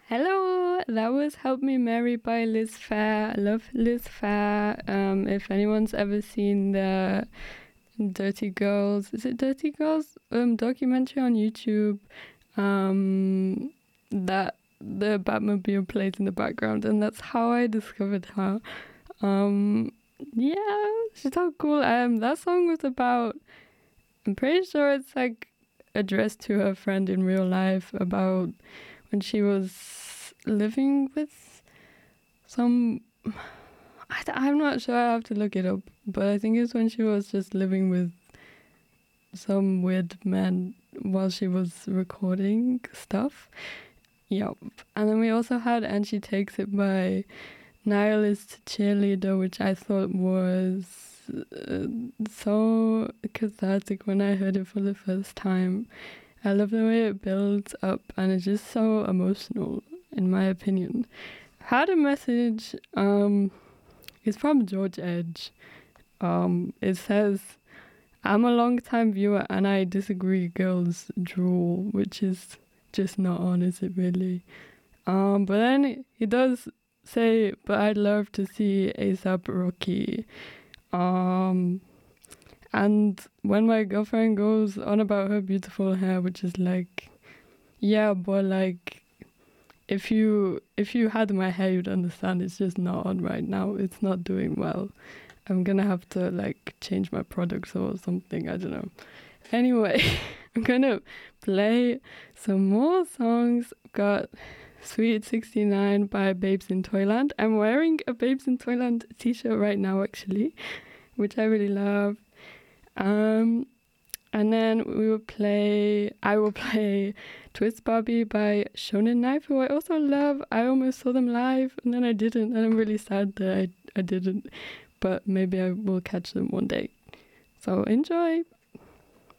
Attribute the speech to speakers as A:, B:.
A: Hello, that was Help Me Mary by Liz Phair. I love Liz Phair. If anyone's ever seen the Dirty Girls, is it Dirty Girls documentary on YouTube, that the Batmobile plays in the background, and that's how I discovered her. Yeah, she's so cool. That song was about, I'm pretty sure it's like addressed to her friend in real life about when she was living with some, I'm not sure, I have to look it up, but I think it's when she was just living with some weird man while she was recording stuff. Yep. And then we also had And She Takes It by Nihilist Cheerleader, which I thought was so cathartic when I heard it for the first time. I love the way it builds up, and it's just so emotional, in my opinion. Had a message, it's from George Edge. It says, "I'm a long-time viewer and I disagree girls drool," which is just not on, is it really? But then he does say, "But I'd love to see A$AP Rocky." And when my girlfriend goes on about her beautiful hair, which is like, yeah, but like, if you had my hair, you'd understand it's just not on right now. It's not doing well. I'm gonna have to like change my products or something. I don't know. Anyway, I'm gonna play some more songs. Got Sweet 69 by Babes in Toyland. I'm wearing a Babes in Toyland t-shirt right now, actually, which I really love. And then I will play Twist Barbie by Shonen Knife, who I also love. I almost saw them live and then I didn't, and I'm really sad that I didn't, but maybe I will catch them one day. So enjoy!